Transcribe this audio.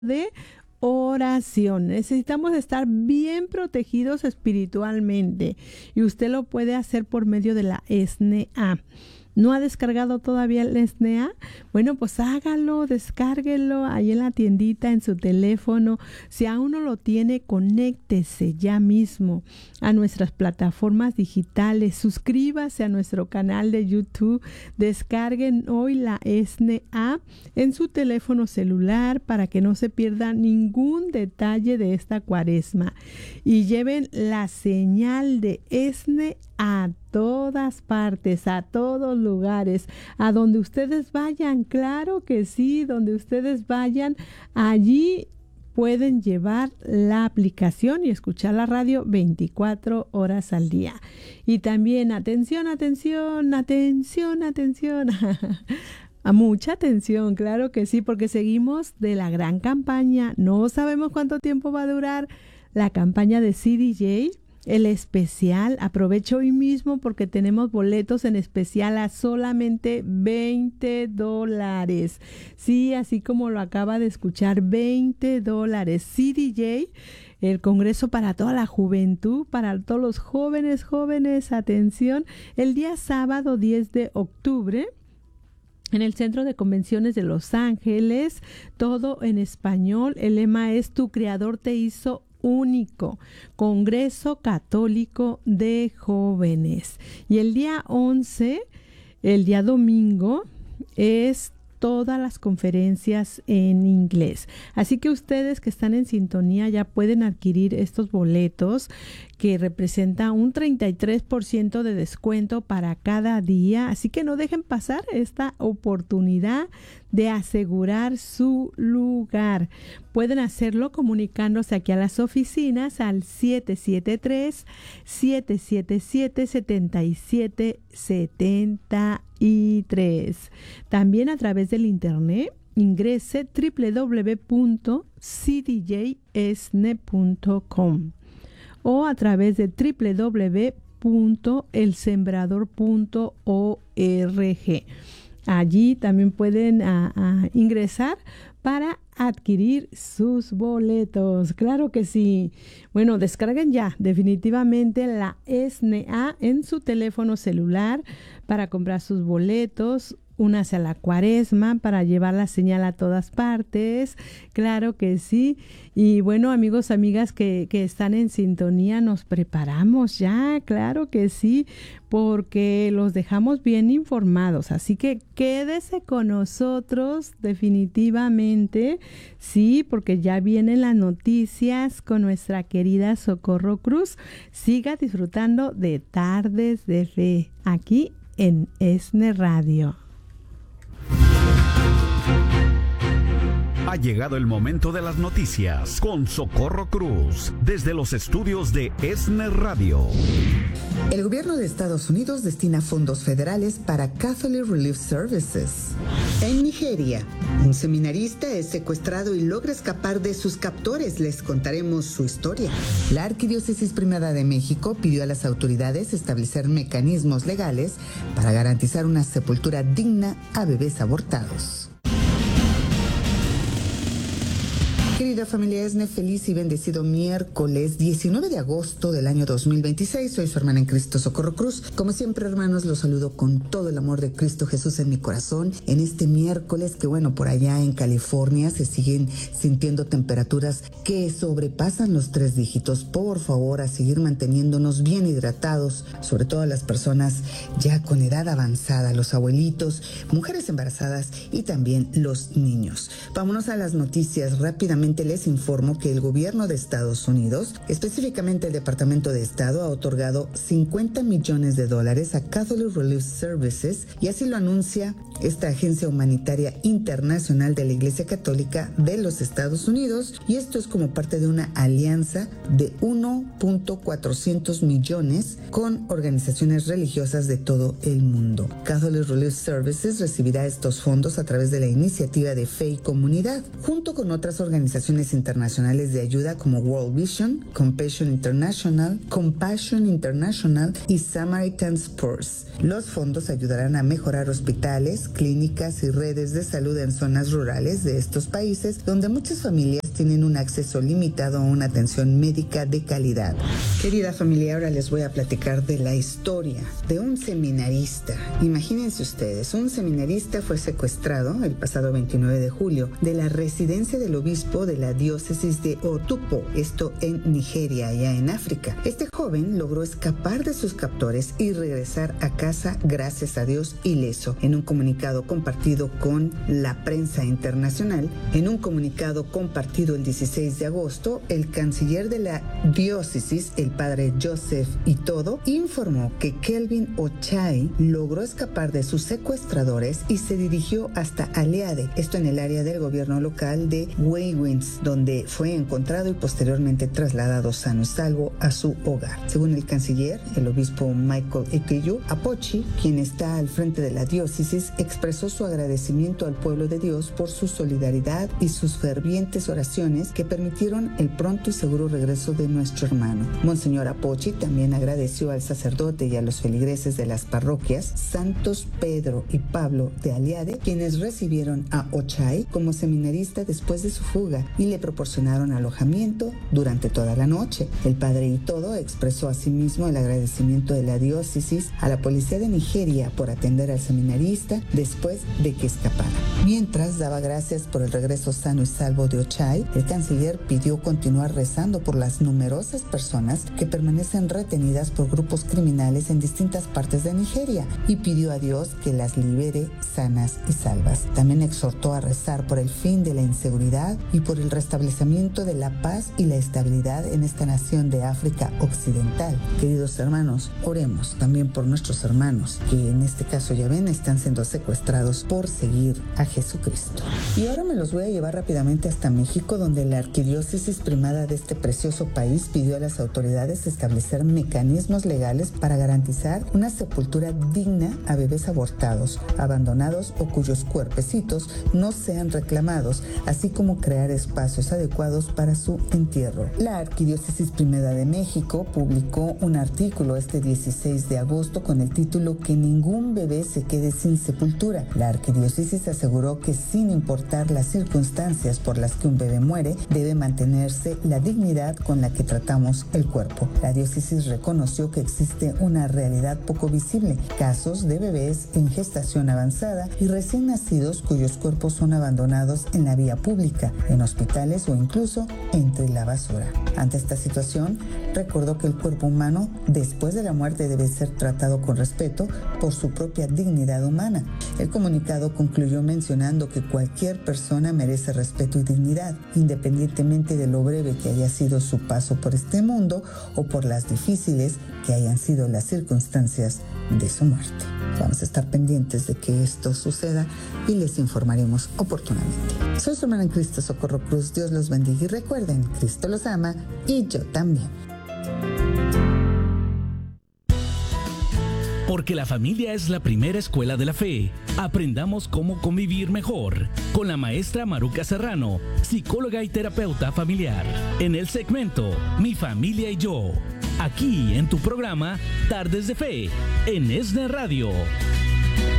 de oración. Necesitamos estar bien protegidos espiritualmente y usted lo puede hacer por medio de la SNA. ¿No ha descargado todavía el SNA? Bueno, pues hágalo, descárguelo ahí en la tiendita, en su teléfono. Si aún no lo tiene, conéctese ya mismo a nuestras plataformas digitales. Suscríbase a nuestro canal de YouTube. Descarguen hoy la SNA en su teléfono celular para que no se pierda ningún detalle de esta cuaresma. Y lleven la señal de SNA a todas partes, a todos lugares, a donde ustedes vayan, claro que sí, donde ustedes vayan, allí pueden llevar la aplicación y escuchar la radio 24 horas al día. Y también, atención, atención, atención, atención. A mucha atención, claro que sí, porque seguimos de la gran campaña. No sabemos cuánto tiempo va a durar la campaña de CDJ. El especial, aprovecho hoy mismo porque tenemos boletos en especial a solamente $20. Sí, así como lo acaba de escuchar, $20. CDJ, el Congreso para toda la juventud, para todos los jóvenes, atención, el día sábado 10 de octubre. En el Centro de Convenciones de Los Ángeles, todo en español. El lema es Tu Creador te hizo único, Congreso Católico de Jóvenes. Y el día 11, el día domingo, es todas las conferencias en inglés. Así que ustedes que están en sintonía ya pueden adquirir estos boletos que representa un 33% de descuento para cada día. Así que no dejen pasar esta oportunidad de asegurar su lugar. Pueden hacerlo comunicándose aquí a las oficinas al 773-777-7773. También a través del internet, ingrese www.cdjsne.com o a través de www.elsembrador.org. Allí también pueden ingresar para adquirir sus boletos. Claro que sí. Bueno, descarguen ya definitivamente la SNA en su teléfono celular para comprar sus boletos. Únase a la cuaresma para llevar la señal a todas partes. Claro que sí. Y bueno, amigos, amigas que están en sintonía, nos preparamos ya, claro que sí, porque los dejamos bien informados. Así que quédese con nosotros definitivamente, sí, porque ya vienen las noticias con nuestra querida Socorro Cruz. Siga disfrutando de Tardes de Fe aquí en ESNE Radio. Ha llegado el momento de las noticias con Socorro Cruz, desde los estudios de ESNE Radio. El gobierno de Estados Unidos destina fondos federales para Catholic Relief Services. En Nigeria, un seminarista es secuestrado y logra escapar de sus captores. Les contaremos su historia. La Arquidiócesis Primada de México pidió a las autoridades establecer mecanismos legales para garantizar una sepultura digna a bebés abortados. Querida familia ESNE, feliz y bendecido miércoles 19 de agosto del año 2026. Soy su hermana en Cristo, Socorro Cruz. Como siempre, hermanos, los saludo con todo el amor de Cristo Jesús en mi corazón. En este miércoles que, bueno, por allá en California se siguen sintiendo temperaturas que sobrepasan los 3 dígitos. Por favor, a seguir manteniéndonos bien hidratados, sobre todo las personas ya con edad avanzada, los abuelitos, mujeres embarazadas y también los niños. Vámonos a las noticias rápidamente. Les informo que el gobierno de Estados Unidos, específicamente el Departamento de Estado, ha otorgado $50 millones a Catholic Relief Services, y así lo anuncia esta agencia humanitaria internacional de la Iglesia Católica de los Estados Unidos, y esto es como parte de una alianza de 1.400 millones con organizaciones religiosas de todo el mundo. Catholic Relief Services recibirá estos fondos a través de la iniciativa de Fe y Comunidad, junto con otras organizaciones organizaciones internacionales de ayuda como World Vision, Compassion International y Samaritan's Purse. Los fondos ayudarán a mejorar hospitales, clínicas y redes de salud en zonas rurales de estos países donde muchas familias tienen un acceso limitado a una atención médica de calidad. Querida familia, ahora les voy a platicar de la historia de un seminarista. Imagínense ustedes, un seminarista fue secuestrado el pasado 29 de julio de la residencia del obispo de la diócesis de Otukpo, esto en Nigeria, allá en África. Este joven logró escapar de sus captores y regresar a casa, gracias a Dios, ileso. En un comunicado compartido con la prensa internacional, el 16 de agosto, el canciller de la diócesis, el padre Joseph Itodo, informó que Kelvin Ochai logró escapar de sus secuestradores y se dirigió hasta Aleade, esto en el área del gobierno local de Wewins, donde fue encontrado y posteriormente trasladado sano y salvo a su hogar. Según el canciller, el obispo Michael Ekeyu Apochi, quien está al frente de la diócesis, expresó su agradecimiento al pueblo de Dios por su solidaridad y sus fervientes oraciones que permitieron el pronto y seguro regreso de nuestro hermano. Monseñor Apochi también agradeció al sacerdote y a los feligreses de las parroquias Santos Pedro y Pablo de Aleade, quienes recibieron a Ochai como seminarista después de su fuga y le proporcionaron alojamiento durante toda la noche. El padre Itodo expresó asimismo el agradecimiento de la diócesis a la policía de Nigeria por atender al seminarista después de que escapara. Mientras daba gracias por el regreso sano y salvo de Ochai, el canciller pidió continuar rezando por las numerosas personas que permanecen retenidas por grupos criminales en distintas partes de Nigeria y pidió a Dios que las libere sanas y salvas. También exhortó a rezar por el fin de la inseguridad y por el restablecimiento de la paz y la estabilidad en esta nación de África Occidental. Queridos hermanos, oremos también por nuestros hermanos que en este caso, ya ven, están siendo secuestrados por seguir a Jesucristo. Y ahora me los voy a llevar rápidamente hasta México, donde la arquidiócesis primada de este precioso país pidió a las autoridades establecer mecanismos legales para garantizar una sepultura digna a bebés abortados, abandonados o cuyos cuerpecitos no sean reclamados, así como crear espacios adecuados para su entierro. La arquidiócesis primada de México publicó un artículo este 16 de agosto con el título "Que ningún bebé se quede sin sepultura". La arquidiócesis aseguró que sin importar las circunstancias por las que un bebé muere, debe mantenerse la dignidad con la que tratamos el cuerpo. La diócesis reconoció que existe una realidad poco visible, casos de bebés en gestación avanzada y recién nacidos cuyos cuerpos son abandonados en la vía pública, en hospitales o incluso entre la basura. Ante esta situación, recordó que el cuerpo humano después de la muerte debe ser tratado con respeto por su propia dignidad humana. El comunicado concluyó mencionando que cualquier persona merece respeto y dignidad, independientemente de lo breve que haya sido su paso por este mundo o por las difíciles que hayan sido las circunstancias de su muerte. Vamos a estar pendientes de que esto suceda y les informaremos oportunamente. Soy su hermana en Cristo, Socorro Cruz. Dios los bendiga y recuerden, Cristo los ama y yo también. Porque la familia es la primera escuela de la fe. Aprendamos cómo convivir mejor con la maestra Maruca Serrano, psicóloga y terapeuta familiar, en el segmento Mi Familia y Yo, aquí en tu programa Tardes de Fe, en ESNE Radio.